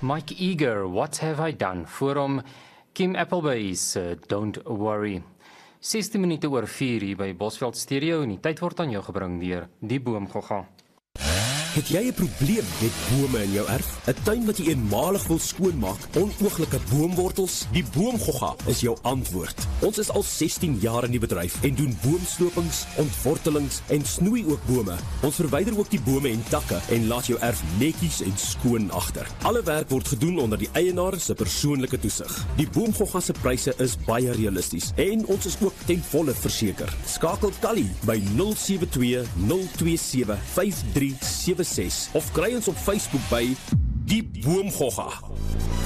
Mike Eager, What Have I Done? Voor hom Kim Appleby's Don't Worry. 16 minute oor 4 hier by Bosveld Stereo en die tyd word aan jou gebring deur die Boomgogga. Het jy 'n probleem met bome in jou erf? 'n Tuin wat jy eenmalig wil skoonmaak, onooglike boomwortels? Die Boomgogga is jou antwoord. Ons is al 16 jaar in die bedryf en doen boomslopings, ontwortelings en snoei ook bome. Ons verwyder ook die bome en takke en laat jou erf netjies en skoon agter. Alle werk word gedoen onder die eienaar se persoonlike toesig. Die Boomgogga se pryse is baie realisties en ons is ook ten volle verseker. Skakel Callie by 072 027 5376 of kry ons op Facebook by Die Boomgogga.